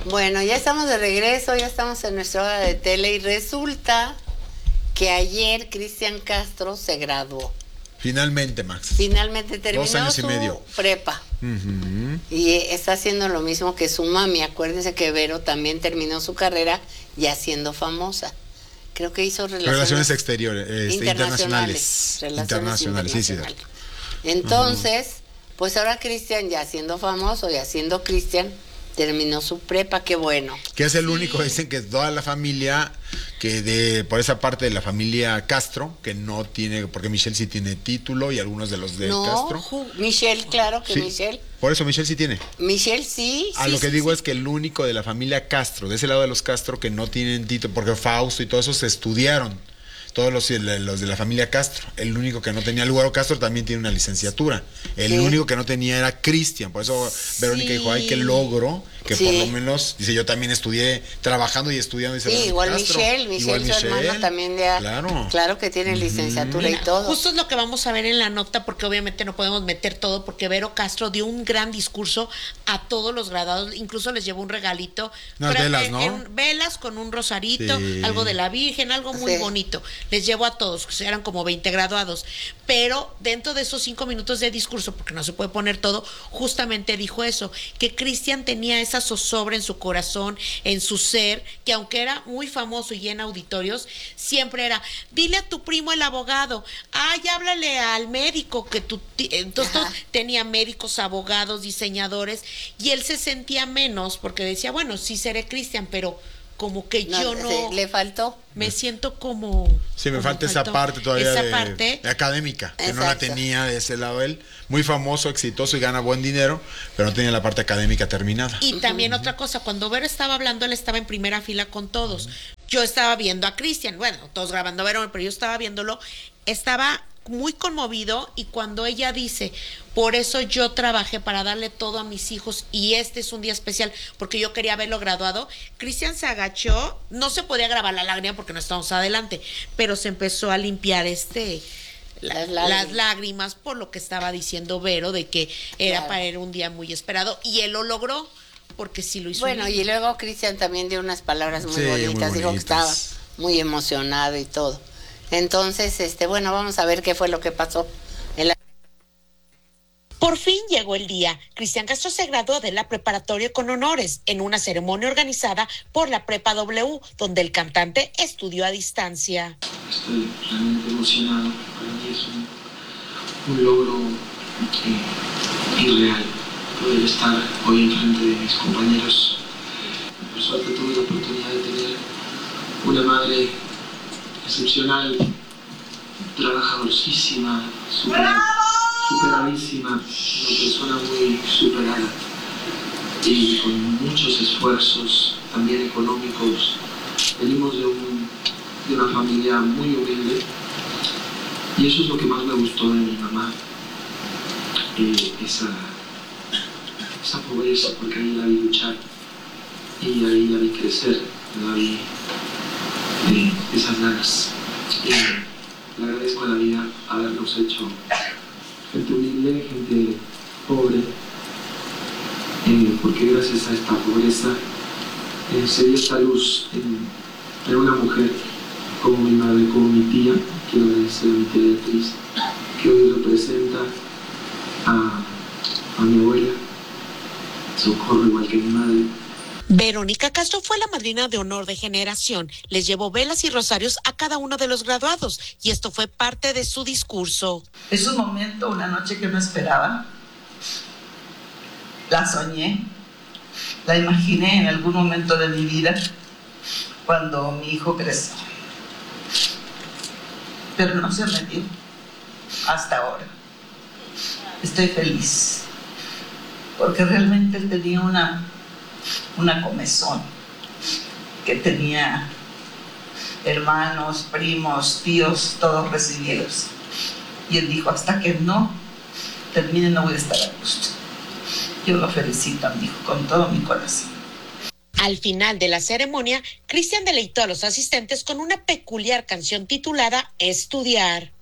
Bueno, ya estamos de regreso, ya estamos en nuestra hora de tele y resulta que ayer Cristian Castro se graduó. Finalmente, Max. Finalmente terminó 2 años y su medio. prepa. Uh-huh. Y está haciendo lo mismo que su mami. Acuérdense que Vero también terminó su carrera ya siendo famosa. Creo que hizo relaciones exteriores, internacionales. Internacionales, sí. Entonces, pues ahora Cristian, ya siendo famoso, ya siendo Cristian, terminó su prepa, qué bueno. Que es el único, dicen que toda la familia, por esa parte de la familia Castro, que no tiene, porque Michelle sí tiene título y algunos de los de Castro. Michelle, claro que sí. Michelle. Por eso Michelle sí tiene. Michelle sí. Lo que digo es que el único de la familia Castro, de ese lado de los Castro, que no tienen título, porque Fausto y todo eso se estudiaron. Todos los de la familia Castro. El único que no tenía, el Güero Castro también tiene una licenciatura. El único que no tenía era Cristian. Por eso Verónica dijo, ay, qué logro, que por lo menos, dice, yo también estudié trabajando y estudiando. Dice, igual Castro. Michelle, su hermana también ya. Claro que tiene licenciatura y todo. Justo es lo que vamos a ver en la nota, porque obviamente no podemos meter todo, porque Vero Castro dio un gran discurso a todos los graduados, incluso les llevó un regalito. Unas velas, ¿no? Velas con un rosarito, algo de la Virgen, algo muy bonito. Les llevó a todos, que eran como 20 graduados, pero dentro de esos 5 minutos de discurso, porque no se puede poner todo, justamente dijo eso, que Cristian tenía esa zozobra en su corazón, en su ser, que aunque era muy famoso y en auditorios, siempre era, dile a tu primo el abogado, háblale al médico, que entonces tenía médicos, abogados, diseñadores, y él se sentía menos, porque decía, bueno, sí seré Cristian, pero como que yo no... le faltó. Me siento como... Sí, me falta esa parte todavía de académica, que no la tenía de ese lado él. Muy famoso, exitoso y gana buen dinero, pero no tenía la parte académica terminada. Y también otra cosa, cuando Vero estaba hablando, él estaba en primera fila con todos. Yo estaba viendo a Cristian, bueno, todos grabando a Vero, pero yo estaba viéndolo, estaba muy conmovido, y cuando ella dice, por eso yo trabajé para darle todo a mis hijos y este es un día especial porque yo quería verlo graduado, Cristian se agachó, no se podía grabar la lágrima porque no estábamos adelante, pero se empezó a limpiar las lágrimas por lo que estaba diciendo Vero, de que era para él un día muy esperado, y él lo logró porque sí lo hizo. Bueno, y luego Cristian también dio unas palabras muy bonitas, dijo que estaba muy emocionado y todo. Entonces, bueno, vamos a ver qué fue lo que pasó. Por fin llegó el día. Cristian Castro se graduó de la preparatoria con honores en una ceremonia organizada por la Prepa W, donde el cantante estudió a distancia. Estoy realmente emocionado. Para mí es un logro irreal poder estar hoy enfrente de mis compañeros. Por suerte tuve la oportunidad de tener una madre excepcional, trabajadorcísima, superadísima, una persona muy superada y con muchos esfuerzos también económicos. Venimos de una familia muy humilde y eso es lo que más me gustó de mi mamá, esa pobreza, porque ahí la vi luchar y ahí la vi crecer, la vi esas ganas. Y le agradezco a la vida habernos hecho gente humilde, gente pobre, porque gracias a esta pobreza se dio esta luz en una mujer como mi madre, como mi tía. Quiero agradecer a mi tía Beatriz, que hoy representa a mi abuela, Socorro, igual que mi madre. Verónica Castro fue la madrina de honor de generación. Les llevó velas y rosarios a cada uno de los graduados y esto fue parte de su discurso. Es un momento, una noche que no esperaba. La soñé, la imaginé en algún momento de mi vida cuando mi hijo creció. Pero no se me dio hasta ahora. Estoy feliz porque realmente él tenía una comezón, que tenía hermanos, primos, tíos, todos recibidos. Y él dijo, hasta que no termine no voy a estar a gusto. Yo lo felicito a mi hijo con todo mi corazón. Al final de la ceremonia, Cristian deleitó a los asistentes con una peculiar canción titulada Estudiar.